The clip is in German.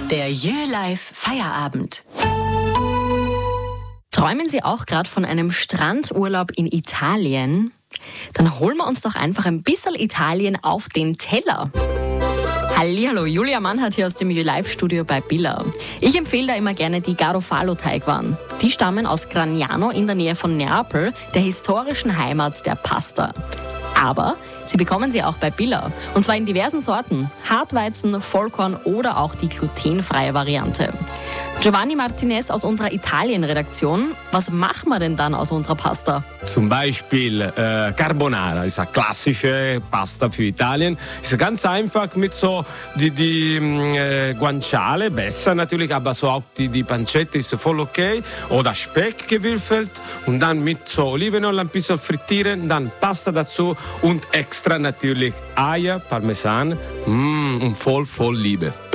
Der Jö-Life Feierabend. Träumen Sie auch gerade von einem Strandurlaub in Italien? Dann holen wir uns doch einfach ein bisschen Italien auf den Teller. Hallihallo, Julia Mannhardt hier aus dem Jö-Life-Studio bei Billa. Ich empfehle da immer gerne die Garofalo-Teigwaren. Die stammen aus Gragnano in der Nähe von Neapel, der historischen Heimat der Pasta. Aber Sie bekommen sie auch bei Billa. Und zwar in diversen Sorten. Hartweizen, Vollkorn oder auch die glutenfreie Variante. Giovanni Martinez aus unserer Italien-Redaktion. Was machen wir denn dann aus unserer Pasta? Zum Beispiel Carbonara, ist eine klassische Pasta für Italien. Ist ganz einfach mit so die Guanciale, besser natürlich, aber so auch die Pancetta ist voll okay. Oder Speck gewürfelt und dann mit so Olivenöl ein bisschen frittieren, dann Pasta dazu und extra natürlich Eier, Parmesan und voll Liebe.